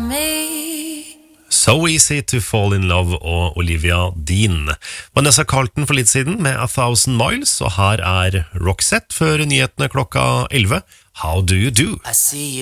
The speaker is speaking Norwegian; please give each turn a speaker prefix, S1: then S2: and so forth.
S1: So Easy to Fall in Love og Olivia Dean. Vanessa Carlton for litt siden med A Thousand Miles, og her Roxette før nyhetene klokka 11. How do you do?
S2: I see you